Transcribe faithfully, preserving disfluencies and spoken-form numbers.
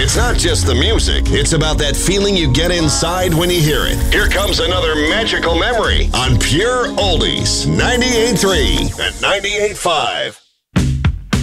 It's not just the music, it's about that feeling you get inside when you hear it. Here comes another magical memory on Pure Oldies, ninety-eight point three and ninety-eight point five.